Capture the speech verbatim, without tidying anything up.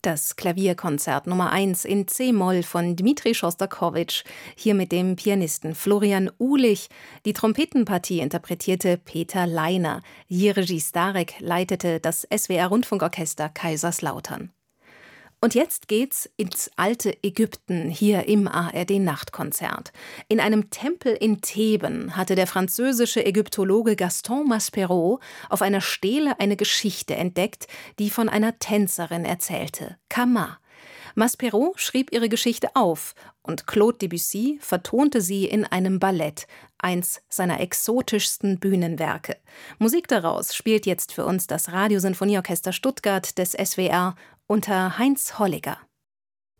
Das Klavierkonzert Nummer eins in C-Moll von Dmitri Schostakowitsch, hier mit dem Pianisten Florian Uhlich. Die Trompetenpartie interpretierte Peter Leiner. Jiří Stárek leitete das S W R-Rundfunkorchester Kaiserslautern. Und jetzt geht's ins alte Ägypten, hier im A R D-Nachtkonzert. In einem Tempel in Theben hatte der französische Ägyptologe Gaston Maspero auf einer Stele eine Geschichte entdeckt, die von einer Tänzerin erzählte, Kama. Maspero schrieb ihre Geschichte auf und Claude Debussy vertonte sie in einem Ballett, eins seiner exotischsten Bühnenwerke. Musik daraus spielt jetzt für uns das Radiosinfonieorchester Stuttgart des S W R unter Heinz Holliger.